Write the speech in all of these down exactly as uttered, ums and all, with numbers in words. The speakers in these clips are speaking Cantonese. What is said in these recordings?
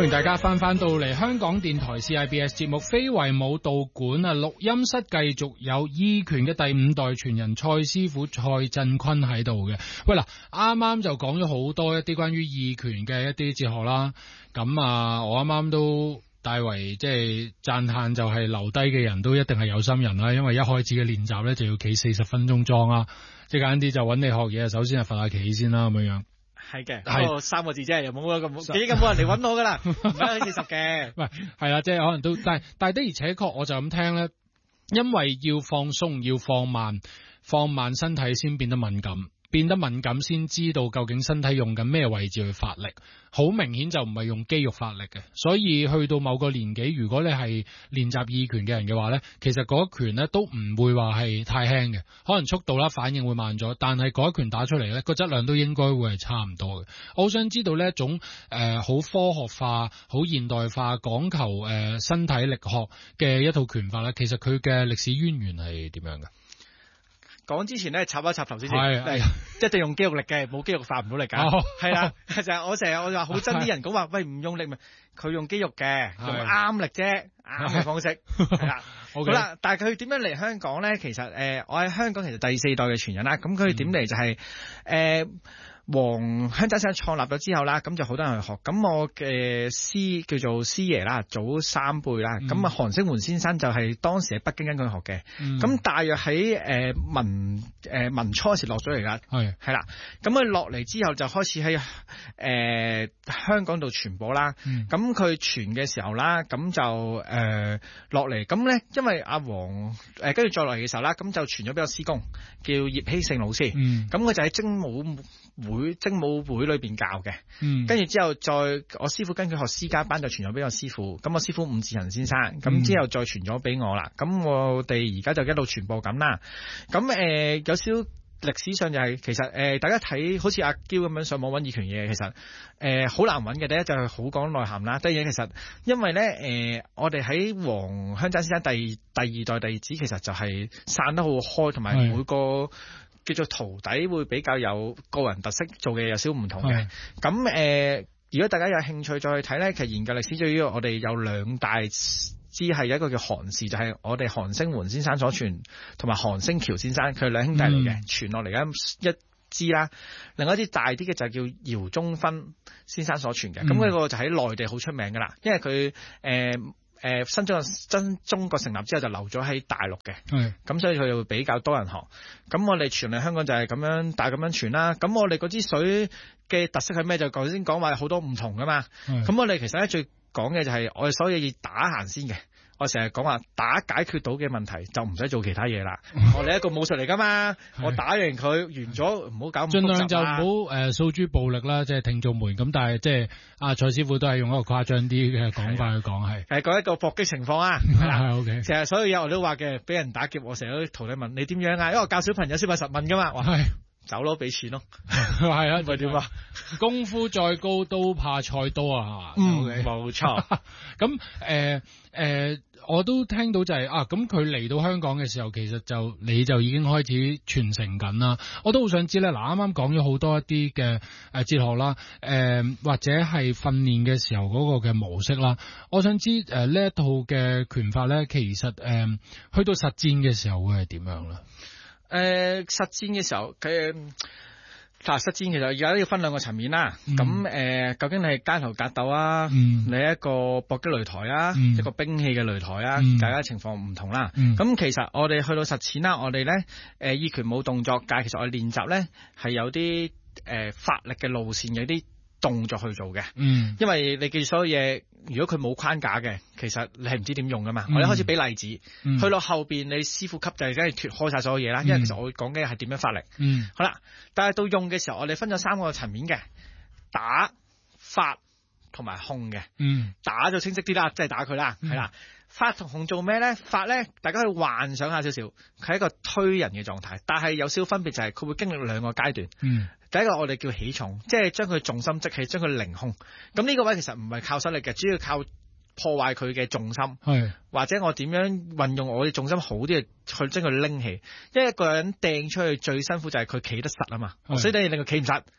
歡迎大家翻返到嚟香港電台 C I B S 節目非遺武道館啊，錄音室繼續有意拳嘅第五代傳人蔡師傅蔡振坤喺度嘅。喂嗱，啱啱就講咗好多一啲關於意拳嘅一啲哲學啦。咁啊，我啱啱都大為即係讚嘆，就係留低嘅人都一定係有心人啦。因為一開始嘅練習咧就要企四十分鐘裝啦，即係簡單啲就揾你學嘢，首先係罰下企先啦，咁樣樣。 係嘅，嗰個三個字啫，又冇咁幾咁冇人嚟揾我噶啦，唔係四十嘅。 喂，係啦，即係可能都，但係但係的而且確，我就咁聽咧，因為要放鬆，要放慢，放慢身體先變得敏感，變得敏感先知道究竟身體用緊咩位置去發力。好明顯就唔係用肌肉發力嘅，所以去到某個年紀，如果你係練習意拳嘅人嘅話咧，其實嗰一拳咧都唔會話係太輕嘅，可能速度啦反應會慢咗，但係嗰一拳打出嚟咧個質量都應該會係差唔多嘅。我好想知道呢一種誒好、呃、科學化、好現代化、講求誒、呃、身體力學嘅一套拳法咧，其實佢嘅歷史淵源係點樣嘅？ 講之前咧插一插頭先先， 係一定用肌肉力嘅，冇肌肉發唔到力㗎。係啦，就係我成日我就話好憎啲人講話，喂唔用力咪，佢用肌肉嘅，用啱力啫，啱嘅方式係啦。好啦，但係佢點樣嚟香港咧？其實誒、呃，我喺香港其實第四代嘅傳人啦。咁佢點嚟就係、是、誒。呃黃香仔先生創立咗之後啦，咁就好多人去學。咁我嘅師叫做師爺啦，早三輩啦。咁啊、嗯，韓星桓先生就係當時喺北京跟佢學嘅。咁、嗯、大約喺誒、呃、民誒、呃、民初時落咗嚟啦。係係啦。咁佢落嚟之後就開始喺誒、呃、香港度傳播啦。咁佢傳嘅時候啦，咁就誒落嚟。咁、呃、咧，因為阿黃誒跟住再落嚟嘅時候啦，咁就傳咗俾個師公叫葉希勝老師。咁、嗯、佢就喺精武會精武會裏邊教嘅，跟住、嗯、之後再我師傅跟佢學私家班就傳咗俾我師傅，咁我師傅伍志恒先生，咁、嗯、之後再傳咗俾我啦，咁我哋而家就一路傳播緊啦。咁誒、呃、有少歷史上就係、是、其實誒、呃、大家睇好似阿嬌咁樣上網揾意拳嘢，其實誒好、呃、難揾嘅。第一就係好講內涵啦，第二其實因為咧誒、呃、我哋喺黃香仔先生第第二代弟子其實就係散得好開，同埋每個叫做徒弟會比較有個人特色，做嘅有少少唔同嘅。咁誒、呃，如果大家有興趣再去睇咧，其實研究歷史最主要我哋有兩大支係，有一個叫韓氏，就係、是、我哋韓星桓先生所傳，同埋韓星喬先生佢係兩兄弟嚟嘅，傳落嚟嘅一支啦。另外一支大啲嘅就係叫姚宗芬先生所傳嘅，咁呢、嗯、個就喺內地好出名噶啦，因為佢誒。呃誒、呃、新中國真中國成立之後就留咗喺大陸嘅，咁是所以佢就會比較多人學。咁我哋傳嚟香港就係咁樣大咁樣傳啦。咁我哋嗰支水嘅特色係咩？就頭先講話好多唔同噶嘛。咁是我哋其實咧最講嘅就係我哋所有嘢打行先嘅。我成日講話打解決到嘅問題就唔使做其他嘢啦。我哋一個武術嚟噶嘛，是我打完佢完咗，唔好搞咁複雜啦。盡量就唔好誒訴諸暴力啦，即係聽眾們。咁但係即係阿蔡師傅都係用一個誇張啲嘅講法去講係。係講一個搏擊情況啊。係 OK。成日所有嘢我都話嘅，俾人打劫，我成日都同你問你點樣啊？因為我教小朋友先問實問噶嘛。係。走咯，俾錢咯。係啊，咪點啊？功夫再高都怕菜刀啊，係嘛？嗯，冇錯。咁誒誒，我都聽到就係、是、啊，咁佢嚟到香港嘅時候，其實就你就已經開始傳承緊啦。我都好想知咧，嗱，啱啱講咗好多一啲嘅誒哲學啦，誒、呃、或者係訓練嘅時候嗰個嘅模式啦。我想知誒呢、呃、一套嘅拳法咧，其實誒、呃、去到實戰嘅時候會係點樣咧？誒、呃，實戰嘅時候，佢嗱實戰其實而家都要分兩個層面啦。咁誒、嗯呃，究竟你係街頭格鬥啊，嗯、你係一個搏擊擂台啊，嗯、一個兵器嘅擂台啊，嗯、大家情況唔同啦。咁、嗯、其實我哋去到實踐啦，我哋咧誒意拳冇動作，但係其實我哋練習咧係有啲誒、呃、發力嘅路線，有啲動作去做嘅。嗯，因為你記住所有嘢。如果佢冇框架嘅，其實你係唔知點用噶嘛。嗯、我哋開始俾例子，嗯、去到後邊你師傅級就係梗係脫開晒所有嘢啦。嗯、因為其實我講嘅係點樣發力。嗯，好啦，但係到用嘅時候，我哋分咗三個層面嘅，打、發同埋控嘅。嗯，打就清晰啲啦，即係打佢啦，係啦、嗯。發同控做咩咧？發咧，大家去幻想下少少，佢係一個推人嘅狀態，但係有少少分別就係佢會經歷兩個階段。嗯，第一個我哋叫起重，即係將佢重心即起，將佢凌空。咁呢個位其實唔係靠實力嘅，主要靠破壞佢嘅重心。係是或者我點樣運用我哋重心好啲去將佢拎起。因為一個人掟出去最辛苦就係佢企得實啊嘛，是所以等於令佢企唔實。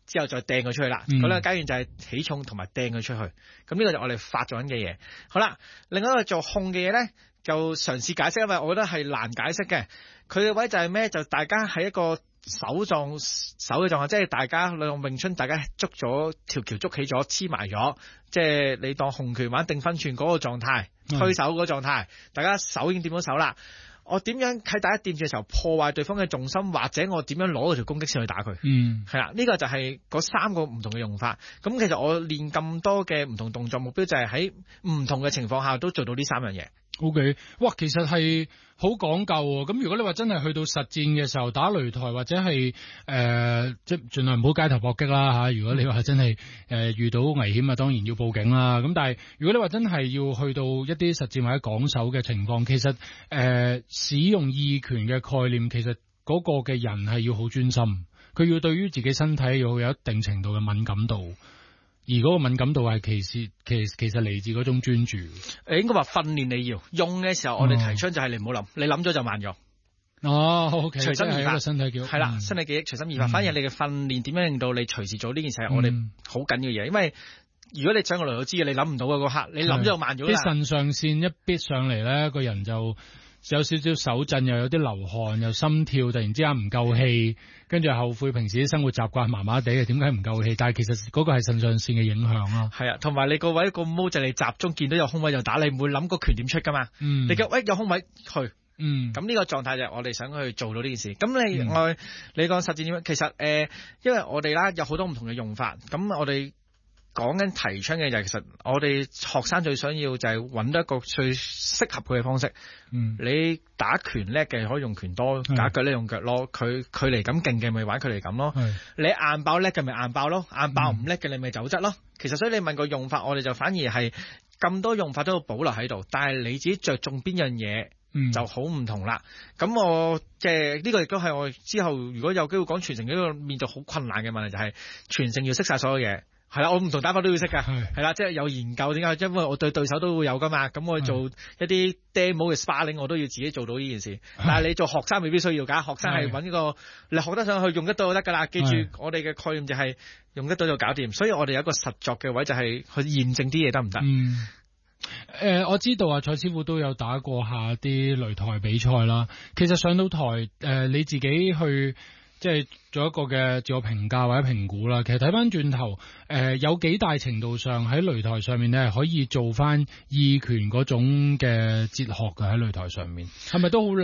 之後再掟佢出去啦。嗰、嗯、兩個階段就係起重同埋掟佢出去。咁呢個就我哋發作緊嘅嘢。好啦，另外一個做控嘅嘢咧，就嘗試解釋，因為我覺得係難解釋嘅。佢嘅位就係咩？就大家喺一個手狀手嘅狀態，即係大家用詠春，大家捉咗條橋捉起咗，黐埋咗，即係你當紅拳玩定分寸嗰個狀態，推手嗰個狀態，大家手已經掂到手啦。我點樣喺第一掂嘅時候破壞對方嘅重心，或者我點樣攞嗰條攻擊線去打佢？嗯，係啦，呢、這個就係嗰三個唔同嘅用法。咁其實我練咁多嘅唔同動作，目標就係喺唔同嘅情況下都做到呢三樣嘢。 O、okay. K， 哇，其實係好講究喎。咁如果你話真係去到實戰嘅時候打擂台，或者係誒、呃、即係盡量唔好街頭搏擊啦嚇。如果你話真係誒、呃、遇到危險啊，當然要報警啦。咁但係如果你話真係要去到一啲實戰或者講手嘅情況，其實誒、呃、使用意拳嘅概念，其實嗰個嘅人係要好專心，佢要對於自己身體要有一定程度嘅敏感度。而嗰個敏感度係其實其實其實嚟自嗰種專注。 誒，應該話訓練你要用嘅時候，我哋提倡就係你唔好諗，你諗咗就慢咗。 哦，OK， 隨心而發， 身體記憶係啦，身體記憶隨心而發。嗯、反而你嘅訓練點樣令到你隨時做呢件事係我哋好緊要嘅嘢，因為如果你上個擂台知嘅，你諗唔到嘅嗰刻，你諗咗就慢咗啦。啲腎上腺一逼上嚟咧，個人就有少少手震，又有啲流汗，又心跳，突然之間唔夠氣，跟住後悔平時啲生活習慣麻麻地嘅，點解唔夠氣？但係其實嗰個係腎上腺嘅影響咯。 係啊，同埋你個位個毛就你集中，見到有空位就打，你唔會諗個拳點出噶嘛。嗯，你嘅喂有空位去，嗯，咁呢個狀態就係我哋想去做到呢件事。咁你我、嗯、你講實戰點樣？其實誒、呃，因為我哋啦有好多唔同嘅用法，咁我哋。講緊提倡嘅就係其實我哋學生最想要就係揾到一個最適合佢嘅方式。嗯，你打拳叻嘅可以用拳多，打腳咧用腳咯。佢距離感勁嘅咪玩距離感咯。你硬爆叻嘅咪硬爆咯，硬爆唔叻嘅你咪走質咯。其實所以你問個用法，我哋就反而係咁多用法都要保留喺度，但係你自己着重邊樣嘢。嗯，就好唔同啦。咁我即係呢個亦都係我之後如果有機會講傳承呢個面對好困難嘅問題，就係傳承要識晒所有嘢。係啦，我唔同打法都要識噶，係啦，即係有研究點解？因為我對對手都會有噶嘛，咁我做一啲 demo 嘅 sparring，我都要自己做到呢件事。但係你做學生未必需要噶，學生係揾呢個你學得上去用得到就得噶啦。記住我哋嘅概念就係用得到就搞掂，所以我哋有一個實作嘅位就係去驗證啲嘢得唔得？嗯， 誒、呃，我知道啊，蔡師傅都有打過下啲擂台比賽啦。其實上到台誒、呃，你自己去。即係做一個嘅自我評價或者評估啦。其實睇翻轉頭，誒、呃、有幾大程度上喺擂台上面咧，可以做翻意拳嗰種嘅哲學嘅喺擂台上面，係咪都好難？